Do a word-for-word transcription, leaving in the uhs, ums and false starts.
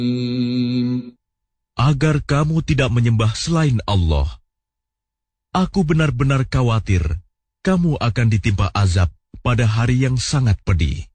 agar kamu tidak menyembah selain Allah. Aku benar-benar khawatir kamu akan ditimpa azab pada hari yang sangat pedih.